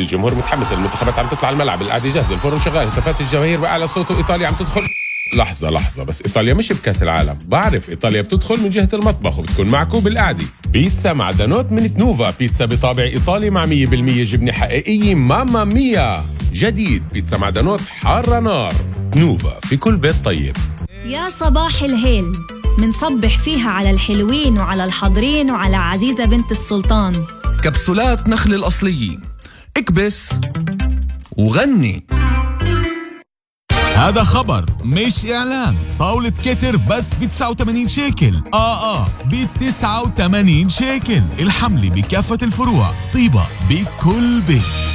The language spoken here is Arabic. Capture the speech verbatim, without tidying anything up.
الجمهور متحمس، المنتخبات عم تطلع الملعب، القعده جاهزه، الفرن شغال، هتافات الجماهير باعلى صوت، وايطاليا عم تدخل. لحظه لحظه بس، ايطاليا مش بكاس العالم. بعرف ايطاليا بتدخل من جهه المطبخ وبتكون معكم بالقعده. بيتزا معدنوت من تنوفا، بيتزا بطابع ايطالي مع مية بالمية جبنه حقيقيه. ماما ميا جديد، بيتزا معدنوت حاره نار. تنوفا، في كل بيت طيب. يا صباح الهيل، منصبح فيها على الحلوين وعلى الحاضرين وعلى عزيزة بنت السلطان. كبسولات نخل الأصليين، اكبس وغني. هذا خبر مش إعلان. طاولة كتر بس ب تسعة وثمانين شيكل. آه آه ب تسعة وثمانين شيكل. الحملة بكافة الفروع، طيبة بكل بيت.